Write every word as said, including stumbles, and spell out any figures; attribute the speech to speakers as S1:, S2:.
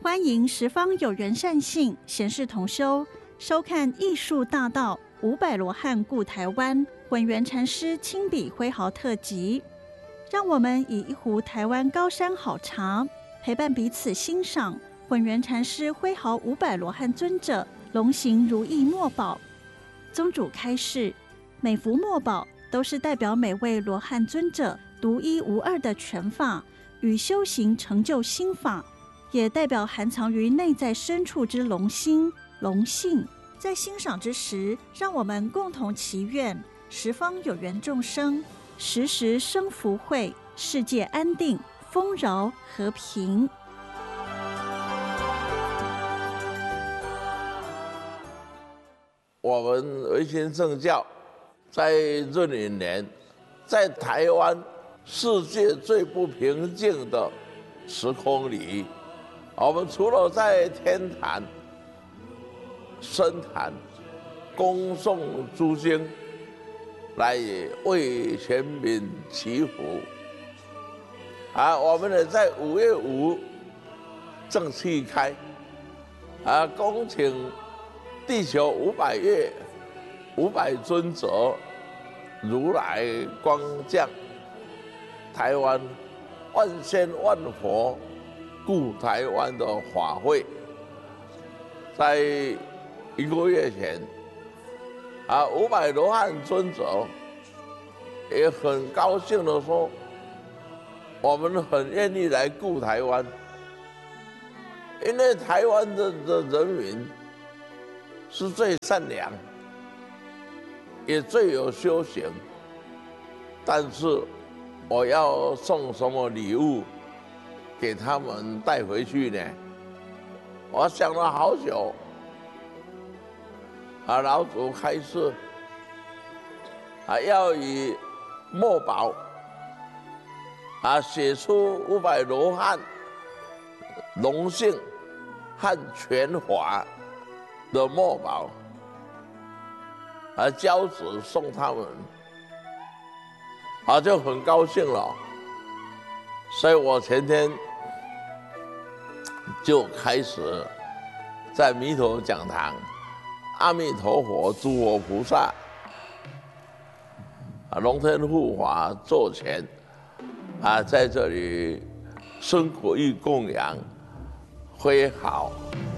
S1: 欢迎十方有缘善信贤士同修收看艺术大道五百罗汉顾台湾混元禅师亲笔挥毫特辑，让我们以一壶台湾高山好茶，陪伴彼此欣赏混元禅师挥毫五百罗汉尊者龙行如意墨宝。宗主开示，每幅墨宝都是代表每位罗汉尊者独一无二的权法与修行成就心法，也代表含藏于内在深处之龙心龙性。在欣赏之时，让我们共同祈愿十方有缘众生时时生福慧，世界安定丰饶和平。
S2: 我们维新正教在闰寅年，在台湾世界最不平静的时空里，我们除了在天坛、深坛恭诵诸经，来为全民祈福。啊，我们呢在五月五正气开，啊，恭请地球五百月五百尊者如来光降台湾，万仙万佛顾台湾的法会，在一个月前，啊，五百罗汉尊者也很高兴的说，我们很愿意来顾台湾，因为台湾的的人民是最善良，也最有修行。但是我要送什么礼物给他们带回去呢？我想了好久。啊，老祖开示，啊，要以墨宝，啊，写出五百罗汉龙性和权法的墨宝，啊，交子送他们，啊，就很高兴了。所以我前天就开始在弥陀讲堂，阿弥陀佛、诸佛菩萨、啊龙天护法座前，啊，在这里生活与供养，挥毫